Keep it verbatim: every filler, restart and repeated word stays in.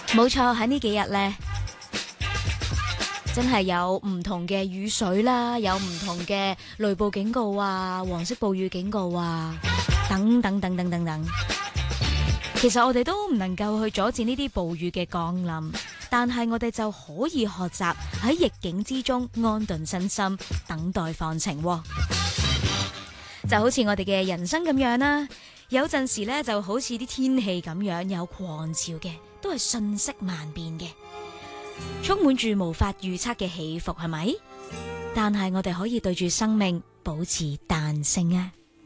冇錯，喺呢幾日呢，真係有唔同嘅雨水啦，有唔同嘅雷暴警告啊，黃色暴雨警告啊，等等等等等等。其實我哋都唔能夠去阻止呢啲暴雨嘅降臨，但係我哋就可以學習喺逆境之中安頓身心，等待放晴喎。就好似我哋嘅人生咁樣啦，有陣時呢就好似啲天氣咁樣，有狂潮嘅，都係瞬息萬變嘅，充滿住無法預測嘅起伏，係咪？但係我哋可以對住生命保持彈性啊！